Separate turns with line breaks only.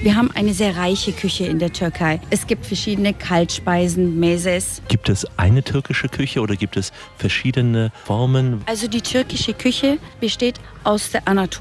Wir haben eine sehr reiche Küche in der Türkei. Es gibt verschiedene Kaltspeisen, Mezes.
Gibt es eine türkische Küche oder gibt es verschiedene Formen?
Also die türkische Küche besteht aus der Anatolien.